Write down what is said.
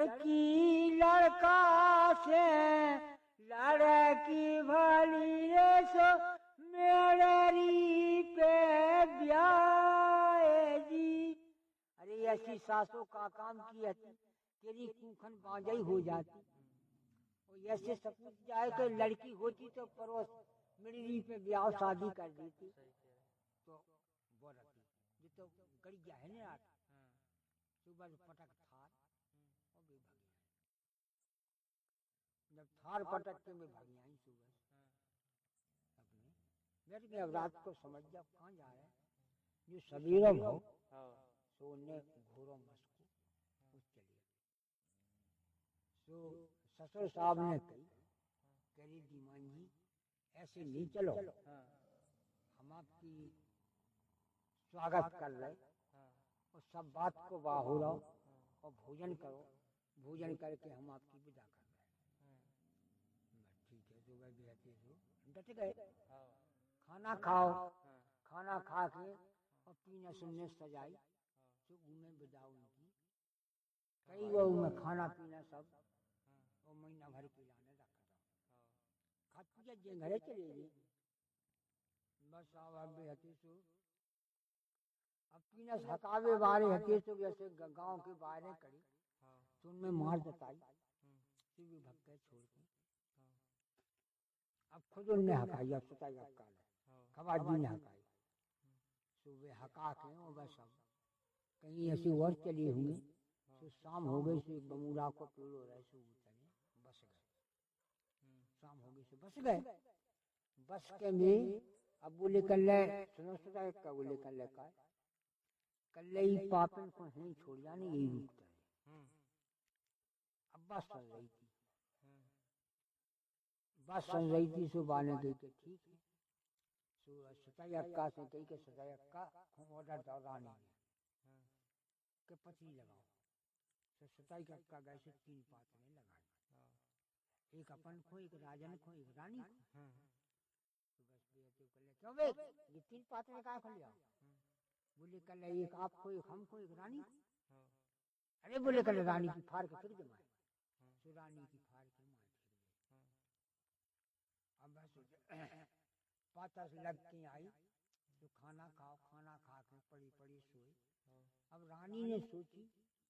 लड़की लड़का से लड़की भली रे सो मेरी पे ब्याह जी। अरे ऐसी सासों का काम की है तेरी कूखन बांझई हो जाती। और ऐसे सब कुछ जाए तो लड़की होती तो पड़ोस मेरी पे ब्याह शादी कर देती तो वो रहती। ये तो गड़िया है ना सुबह पटक थार और भी भागी। जब थार पटक के मैं भागी आई सुबह अपने बैठ के अब रात को समझ जा कहाँ जा रहे जो सवेरा हो सोने घोरों मस्को उस चलिए। तो ससुर साहब ने कही दीवान जी ऐसे नहीं चलो हम आपकी स्वागत कर रहे और सब बात को बाहु रहो और भोजन करो। भोजन करके हम आपकी विदा कर रहे हैं। ठीक है जो गए डट गए खाना खाओ। खाना खा के और पीने सुनने सजाई तो घूमे विदा उनकी कई वो में खाना पीना सब वो महीना भर पिलाने रखा था। खाती जे घरे चले गई बस अब हती सो अब पीना हकावे बारे हती सो जैसे गांव के बारे करी तो उनमें मार जताई तो भी भग गए छोड़ के। अब खुद उनने हकाई अब सताई अब काल खबाजी ने हकाई सुबह हका के वो बस अब कहीं ऐसी और चली हुई तो शाम हो गई से बमूला को पीड़ो रहे सो उतरे बस गए। शाम हो गई से बस गए। बस के में अब बोले कल सुनो सुना का बोले कल का कल ही पापन को नहीं छोड़ जाने यही रुकता है। अब बस सुन रही थी बस सुन रही थी सो बाने गई के ठीक है सो सताई अक्का से कही के सताई अक्का ऑर्डर दो रानी ने के पति लगाओ तो सताई अक्का गए से 3 पात्रे लगाई एक अपन को एक राजन को एक रानी को। तो बस बेटे को ले क्यों बे ये 3 पात्रे का खोल लिया बोले कल एक आपको एक हमको एक रानी को। अरे बोले कल रानी की फाड़ के फिर जमाए तो रानी की फाड़ के मार फिर गए। अब बस पाता से लग के आई तो खाना खाओ खाना खा के पड़ी पड़ी सोई। अब रानी ने सोची